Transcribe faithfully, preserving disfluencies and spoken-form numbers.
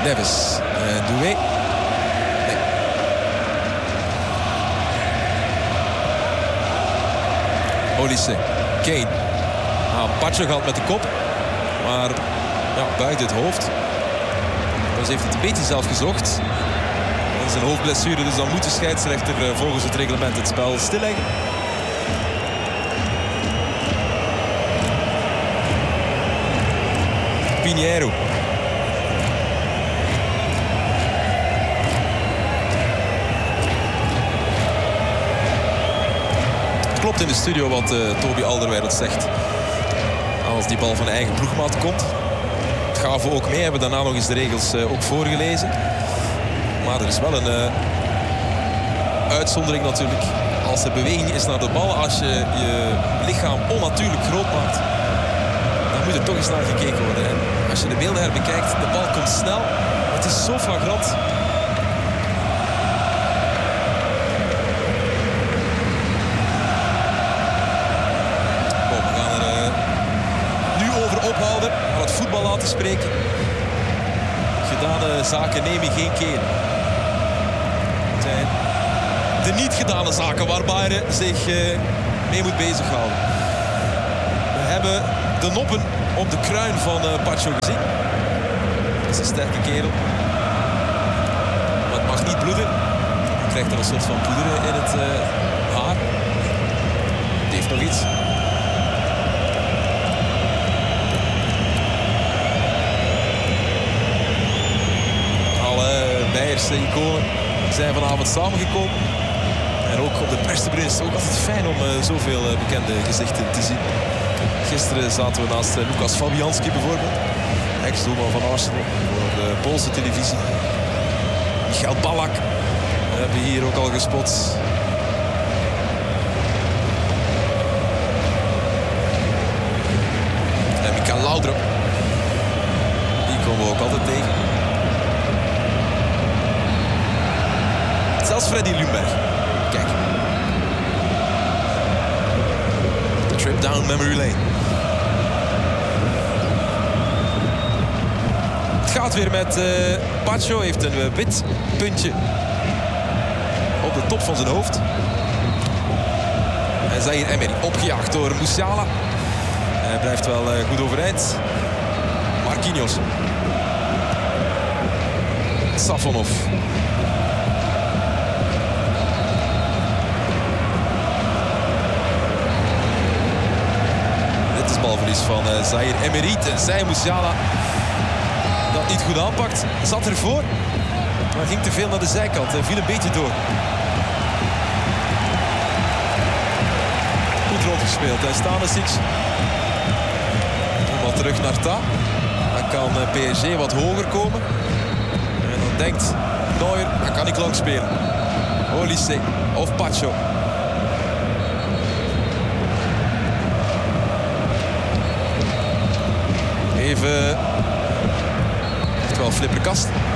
Neves. En Doué. Nee. Olise. Kane. Nou, Pacho gaat met de kop. Maar ja, buiten het hoofd. Dus heeft het een beetje zelf gezocht. Dat is een hoofdblessure, dus dan moet de scheidsrechter volgens het reglement het spel stilleggen. Pinheiro. Het klopt in de studio wat uh, Toby Alderweireld zegt. Als die bal van de eigen ploegmaat komt. Het gaven we ook mee, hebben daarna nog eens de regels uh, ook voorgelezen. Maar er is wel een uh, uitzondering natuurlijk. Als er beweging is naar de bal, als je je lichaam onnatuurlijk groot maakt, dan moet er toch eens naar gekeken worden. En als je de beelden herbekijkt, de bal komt snel. Het is zo flagrant. Oh, we gaan er uh, nu over ophouden. Aan het voetbal laten spreken. Gedane zaken neem je geen keer. Het zijn de niet gedane zaken waar Bayern zich uh, mee moet bezighouden. We hebben de noppen op de kruin van uh, Pacho gezien. Dat is een sterke kerel. Maar het mag niet bloeden. Hij krijgt er een soort van poeder in het uh, haar. Het heeft nog iets. Alle Beierse iconen zijn vanavond samengekomen. En ook op de perstribune is het ook altijd fijn om uh, zoveel uh, bekende gezichten te zien. Gisteren zaten we naast uh, Lukas Fabianski bijvoorbeeld. Ex-doelman van Arsenal voor de Poolse televisie. Michael Ballack hebben we hier ook al gespot. En Michael Laudrup. Die komen we ook altijd tegen. Zelfs Freddy Ljungberg. Kijk. The trip down memory lane. Het gaat weer met uh, Pacho. Heeft een uh, wit puntje op de top van zijn hoofd. En Zaïre Emery opgejaagd door Musiala. Hij blijft wel uh, goed overeind. Marquinhos. Safonov. Dit is balverlies van uh, Zaïre Emery. Tenzij Musiala dat niet goed aanpakt. Zat ervoor, maar ging te veel naar de zijkant en viel een beetje door. Goed rondgespeeld. En Stanisic. Wat terug naar Ta. Dan kan P S G wat hoger komen. En dan denkt Neuer, dan kan ik lang spelen. Olise of Pacho. Even... wel flipperkast.